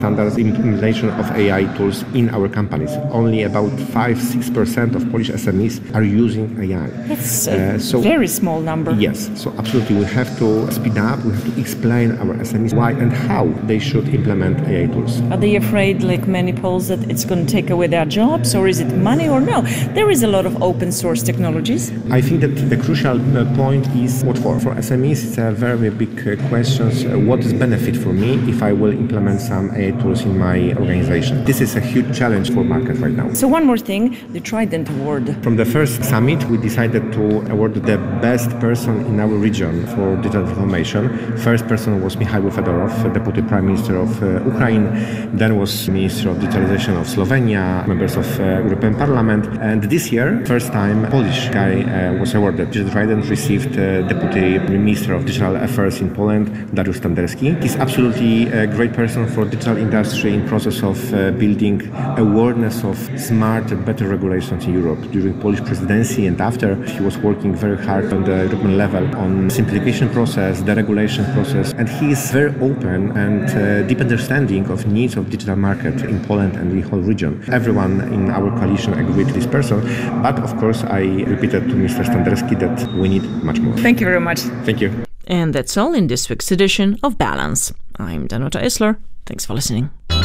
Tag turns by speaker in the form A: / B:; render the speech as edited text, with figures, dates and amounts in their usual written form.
A: Standard implementation of AI tools in our companies. Only about 5-6% of Polish SMEs are using AI.
B: It's a very small number.
A: Yes, so absolutely we have to speed up, we have to explain our SMEs why and how they should implement AI tools.
B: Are they afraid, like many Poles, that it's going to take away their jobs, or is it money, or no? There is a lot of open source technologies.
A: I think that the crucial point is what for. For SMEs, it's a very big question. What is benefit for me if I will implement some AI tools in my organization? This is a huge challenge for market right now.
B: So one more thing, the Trident Award.
A: From the first summit, we decided to award the best person in our region for digital transformation. First person was Mikhail Fedorov, Deputy Prime Minister of Ukraine. Then was Minister of Digitalization of Slovenia, members of European Parliament. And this year, first time, Polish guy was awarded. The Trident received Deputy Minister of Digital Affairs in Poland, Dariusz Standerski. He's absolutely a great person for digital industry in process of building awareness of smart, better regulations in Europe. During Polish presidency and after, he was working very hard on the European level on simplification process, the regulation process, and he is very open and deep understanding of needs of digital market in Poland and the whole region. Everyone in our coalition agreed with this person, but of course I repeated to Mr. Standerski that we need much more.
B: Thank you very much.
A: Thank you.
C: And that's all in this week's edition of Balance. I'm Danuta Isler. Thanks for listening.